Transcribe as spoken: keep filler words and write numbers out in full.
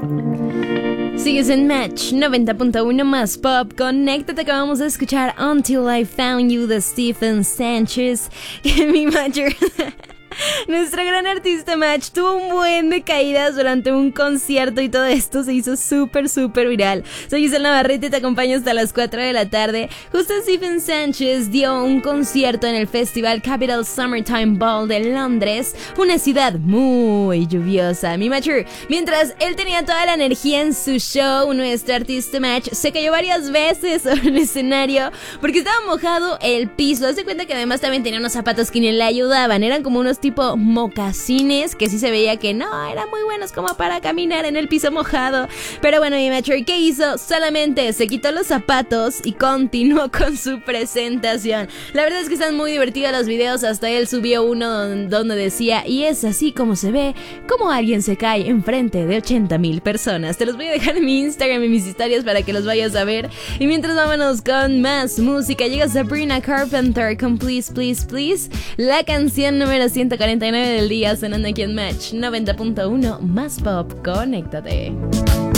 Sigues en Match noventa punto uno más Pop. Conéctate, acabamos de escuchar Until I Found You de Stephen Sanchez. Mi Matcher. Nuestra gran artista Match tuvo un buen de caídas durante un concierto y todo esto se hizo súper súper viral. Soy Giselle Navarrete y te acompaño hasta las cuatro de la tarde. Justo Stephen Sanchez dio un concierto en el festival Capital Summertime Ball de Londres, una ciudad muy lluviosa. Mi Matcher, mientras él tenía toda la energía en su show, nuestro artista Match se cayó varias veces sobre el escenario porque estaba mojado el piso. Haz de cuenta que además también tenía unos zapatos que ni le ayudaban, eran como unos tipo mocasines que sí se veía que no eran muy buenos como para caminar en el piso mojado. Pero bueno, mi Matcher, ¿qué hizo? Solamente se quitó los zapatos y continuó con su presentación. La verdad es que están muy divertidos los videos. Hasta él subió uno donde decía: y es así como se ve como alguien se cae enfrente de ochenta mil personas. Te los voy a dejar en mi Instagram y mis historias para que los vayas a ver. Y mientras, vámonos con más música. Llega Sabrina Carpenter con Please Please Please, la canción número ciento cuarenta y nueve del día, sonando aquí en Match noventa punto uno más Pop. Conéctate.